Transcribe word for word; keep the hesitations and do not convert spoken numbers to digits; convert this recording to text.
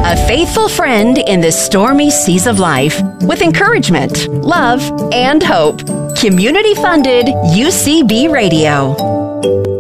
A faithful friend in the stormy seas of life with encouragement, love, and hope. Community funded U C B Radio.